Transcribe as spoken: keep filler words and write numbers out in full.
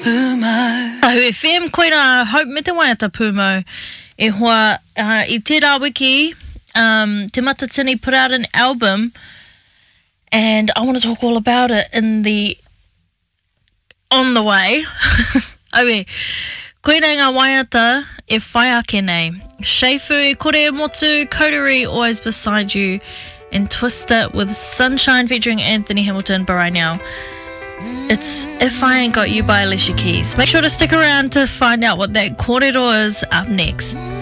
Ahu F M, koina Hope me te waiata Pūmo. E hoa, uh, i tērā wiki, um, Te Matatini put out an album, and I want to talk all about it in the on the way. Aue, koina ngā waiata e whai ake nei. Sheifu, e kore e motu, Coterie, always beside you, and Twist It with Sunshine featuring Anthony Hamilton, but right now, it's If I Ain't Got You by Alicia Keys. Make sure to stick around to find out what that kōrero is up next.